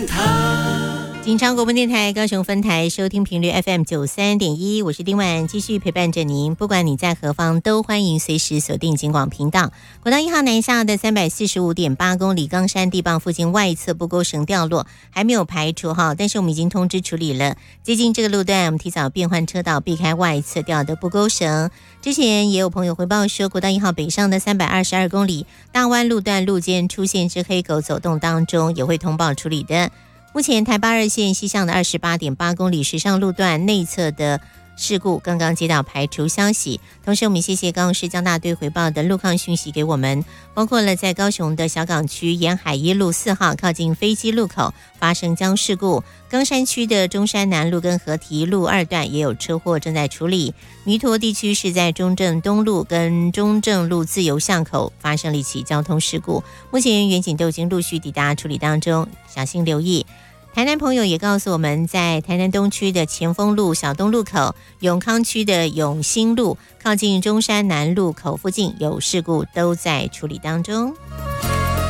分台。 警察广播电台高雄分台收听频率 FM 93.1，我是丁婉，继续陪伴着您。不管你在何方，都欢迎随时锁定警广频道。国道1号南下的345.8公里冈山地磅附近外侧不勾绳掉落，还没有排除哈，但是我们已经通知处理了。接近这个路段，我们提早变换车道，避开外侧掉的不勾绳。之前也有朋友回报说，国道1号北上的322公里大湾路段路肩出现只黑狗走动当中，也会通报处理的。目前台8二线西向的28.8公里时尚路段内侧的事故刚刚接到排除消息，同时我们谢谢高雄市交大队回报的路况讯息给我们，包括了在高雄的小港区沿海一路4号靠近飞机路口发生交通事故，冈山区的中山南路跟河堤路2段也有车祸正在处理，弥陀地区是在中正东路跟中正路自由巷口发生了一起交通事故，目前远警都已经陆续抵达处理当中，小心留意。台南朋友也告诉我们，在台南东区的前锋路小东路口，永康区的永兴路靠近中山南路口附近有事故，都在处理当中。